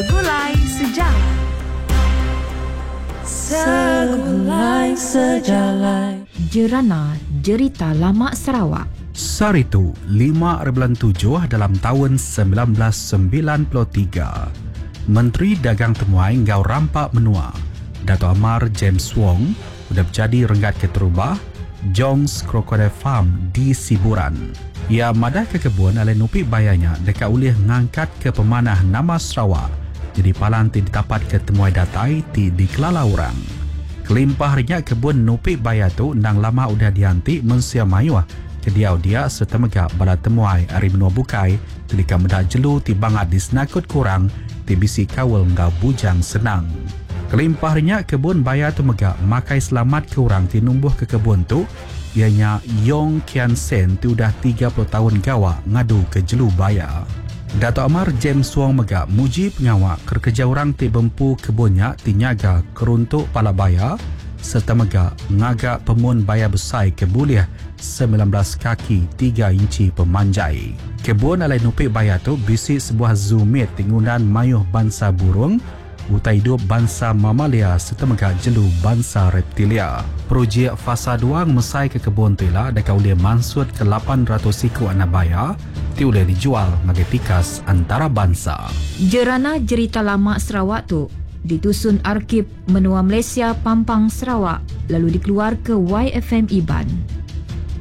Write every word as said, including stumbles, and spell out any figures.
Segulai Sejarah. Segulai Sejarah. Jerana Jerita Lama Sarawak. Saritu lima bulan tujuh dalam tahun sembilan belas sembilan puluh tiga. Menteri Dagang Temuai Ngau Rampak Menua, Dato' Amar James Wong, sudah menjadi renggat keterubah Jongs Crocodile Farm di Siburan. Ia madah ke kebun oleh nupik bayanya dekat ulih ngangkat ke pemanah nama Sarawak. Jadi palan ti dapat ketemuai datai ti di kelala orang. Kelimpah rinyak kebun nupik baya tu nang lama udah dianti mensia mayuah ke dia dia serta megak bala temuai hari menua bukai telika medak jelu ti bangat disnakut kurang ti bisi kawal ngau bujang senang. Kelimpah rinyak kebun baya tu megak makai selamat ke orang ti numbuh ke kebun tu ianya Yong Kian Sen ti udah tiga puluh tahun gawa ngadu ke jelu baya. Dato' Amar James Wong megak muji pengawak kerja orang ti bempu kebunnya ti nyaga keruntuk pala baya serta megak ngagak pemun baya besar kebuliah sembilan belas kaki tiga inci pemanjai. Kebun alai nupik baya tu bisi sebuah zoomit tingunan mayuh bangsa burung, utai hidup bangsa mamalia serta megak jelu bangsa reptilia. Projek fasa duang mesai ke kebun tu lah dekat ulih mansut ke lapan ratus siku anak baya ti ulih dijual ngagai tikas antara bangsa. Jerana Jerita Lama Sarawak tu ditusun Arkib Menua Malaysia Pampang Sarawak lalu dikeluar ke Y F M Iban.